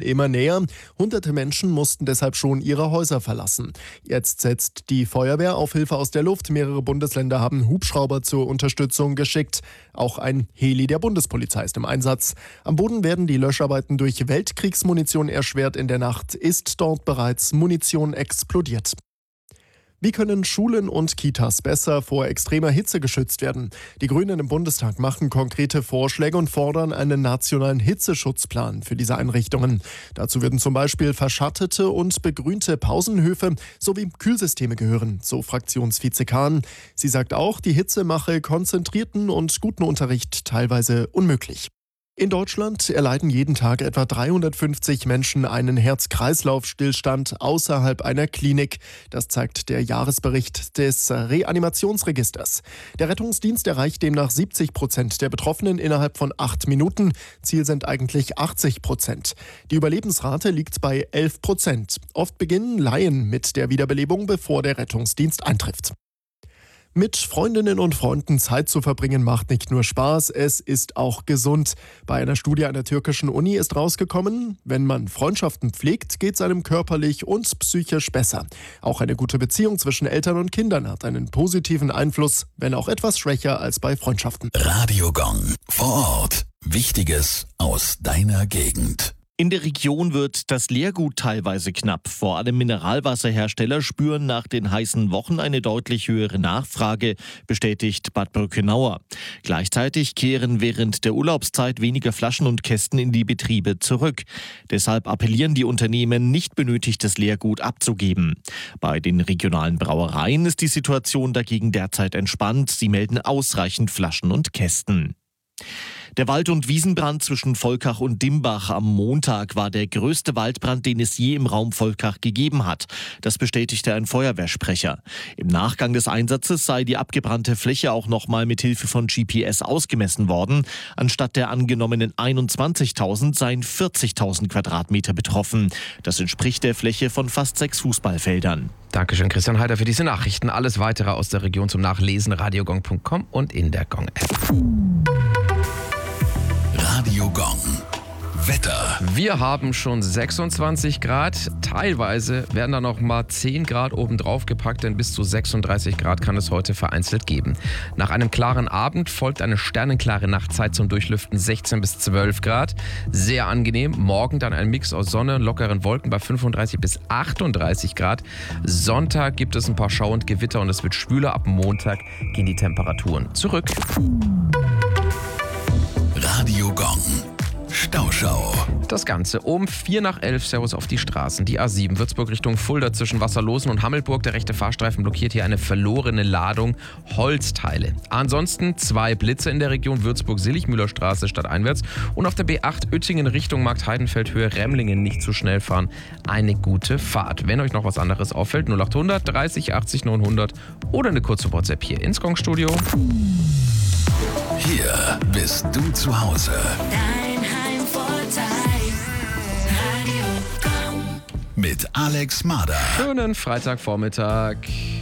immer näher. Hunderte Menschen mussten deshalb schon ihre Häuser verlassen. Jetzt setzt die Feuerwehr auf Hilfe aus der Luft. Mehrere Bundesländer haben Hubschrauber zur Unterstützung geschickt. Auch ein Heli der Bundespolizei ist im Einsatz. Am Boden werden die Löscharbeiten durch Weltkriegsmunition erschwert. In der Nacht ist dort bereits Munition explodiert. Wie können Schulen und Kitas besser vor extremer Hitze geschützt werden? Die Grünen im Bundestag machen konkrete Vorschläge und fordern einen nationalen Hitzeschutzplan für diese Einrichtungen. Dazu würden zum Beispiel verschattete und begrünte Pausenhöfe sowie Kühlsysteme gehören, so Fraktionsvize Kahn. Sie sagt auch, die Hitze mache konzentrierten und guten Unterricht teilweise unmöglich. In Deutschland erleiden jeden Tag etwa 350 Menschen einen Herz-Kreislauf-Stillstand außerhalb einer Klinik. Das zeigt der Jahresbericht des Reanimationsregisters. Der Rettungsdienst erreicht demnach 70% der Betroffenen innerhalb von 8 Minuten. Ziel sind eigentlich 80%. Die Überlebensrate liegt bei 11%. Oft beginnen Laien mit der Wiederbelebung, bevor der Rettungsdienst eintrifft. Mit Freundinnen und Freunden Zeit zu verbringen macht nicht nur Spaß, es ist auch gesund. Bei einer Studie an der türkischen Uni ist rausgekommen, wenn man Freundschaften pflegt, geht es einem körperlich und psychisch besser. Auch eine gute Beziehung zwischen Eltern und Kindern hat einen positiven Einfluss, wenn auch etwas schwächer als bei Freundschaften. Radio Gong. Vor Ort. Wichtiges aus deiner Gegend. In der Region wird das Leergut teilweise knapp. Vor allem Mineralwasserhersteller spüren nach den heißen Wochen eine deutlich höhere Nachfrage, bestätigt Bad Birkenauer. Gleichzeitig kehren während der Urlaubszeit weniger Flaschen und Kästen in die Betriebe zurück. Deshalb appellieren die Unternehmen, nicht benötigtes Leergut abzugeben. Bei den regionalen Brauereien ist die Situation dagegen derzeit entspannt. Sie melden ausreichend Flaschen und Kästen. Der Wald- und Wiesenbrand zwischen Volkach und Dimbach am Montag war der größte Waldbrand, den es je im Raum Volkach gegeben hat. Das bestätigte ein Feuerwehrsprecher. Im Nachgang des Einsatzes sei die abgebrannte Fläche auch nochmal mit Hilfe von GPS ausgemessen worden. Anstatt der angenommenen 21.000 seien 40.000 Quadratmeter betroffen. Das entspricht der Fläche von fast 6 Fußballfeldern. Dankeschön, Christian Heider, für diese Nachrichten. Alles weitere aus der Region zum Nachlesen, radiogong.com und in der Gong-App. Radio Gong. Wetter. Wir haben schon 26 Grad. Teilweise werden da noch mal 10 Grad obendrauf gepackt, denn bis zu 36 Grad kann es heute vereinzelt geben. Nach einem klaren Abend folgt eine sternenklare Nachtzeit zum Durchlüften 16 bis 12 Grad. Sehr angenehm. Morgen dann ein Mix aus Sonne und lockeren Wolken bei 35 bis 38 Grad. Sonntag gibt es ein paar Schauer und Gewitter und es wird schwüler. Ab Montag gehen die Temperaturen zurück. Radio Gong. Stauschau. Das Ganze um 4 nach 11. Servus auf die Straßen. Die A7 Würzburg Richtung Fulda zwischen Wasserlosen und Hammelburg. Der rechte Fahrstreifen blockiert hier eine verlorene Ladung Holzteile. Ansonsten 2 Blitze in der Region Würzburg-Silligmühlerstraße stadteinwärts. Und auf der B8 Uettingen Richtung Markt-Heidenfeld Höhe Remlingen nicht zu schnell fahren. Eine gute Fahrt. Wenn euch noch was anderes auffällt, 0800 30 80 900 oder eine kurze WhatsApp hier ins Gong-Studio. Hier bist du zu Hause. Dein Heimvorteil. Radio Gong. Mit Alex Mader. Schönen Freitagvormittag.